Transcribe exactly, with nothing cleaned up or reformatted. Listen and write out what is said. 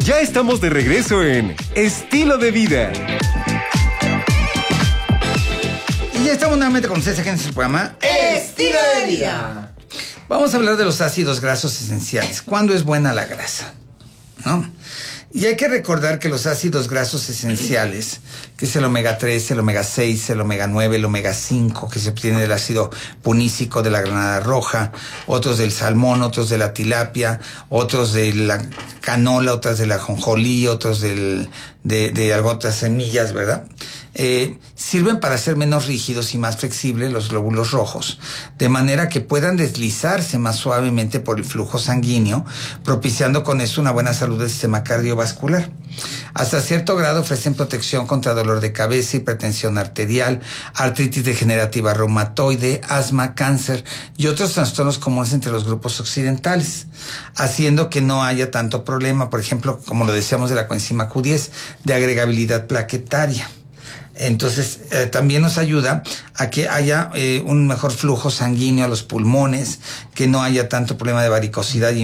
Ya estamos de regreso en Estilo de Vida. Y ya estamos nuevamente con ustedes aquí en su programa Estilo de Vida. Vamos a hablar de los ácidos grasos esenciales. ¿Cuándo es buena la grasa? ¿No? Y hay que recordar que los ácidos grasos esenciales, que es el omega tres, el omega seis, el omega nueve, el omega cinco, que se obtiene del ácido punícico de la granada roja, otros del salmón, otros de la tilapia, otros de la canola, otros de la ajonjolí, otros del, de, de otras semillas, ¿verdad? Eh, sirven para hacer menos rígidos y más flexibles los glóbulos rojos, de manera que puedan deslizarse más suavemente por el flujo sanguíneo, propiciando con esto una buena salud del sistema cardiovascular. Hasta cierto grado ofrecen protección contra dolor de cabeza, hipertensión arterial, artritis degenerativa reumatoide, asma, cáncer y otros trastornos comunes entre los grupos occidentales, haciendo que no haya tanto problema, por ejemplo, como lo decíamos de la coenzima Q diez, de agregabilidad plaquetaria. Entonces, eh, también nos ayuda a que haya eh, un mejor flujo sanguíneo a los pulmones, que no haya tanto problema de varicosidad y